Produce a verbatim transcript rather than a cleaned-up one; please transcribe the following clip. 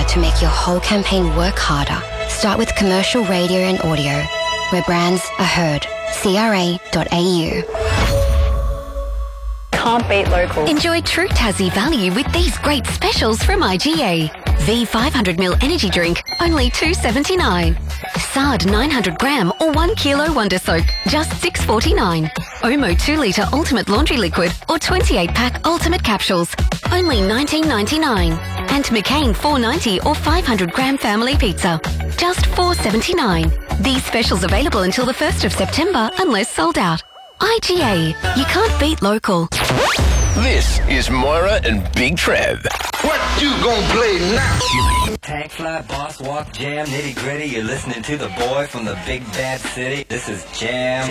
power to make your whole campaign work harder. Start with commercial radio and audio, where brands are heard. C R A dot A U. Can't beat local. Enjoy true Tassie value with these great specials from I G A. V five hundred milliliter energy drink, only two seventy-nine. S A R D nine hundred gram or one kilo Wonder Soap, just six forty-nine. Omo two litre Ultimate Laundry Liquid or twenty-eight pack Ultimate Capsules, only nineteen ninety-nine. And McCain four ninety or five hundred gram Family Pizza, just four seventy-nine. These specials available until the first of September unless sold out. I G A, you can't beat local. This is Moira and Big Trev. What you gonna play now? Tank fly, boss walk, jam, nitty gritty. You're listening to the boy from the big bad city. This is Jam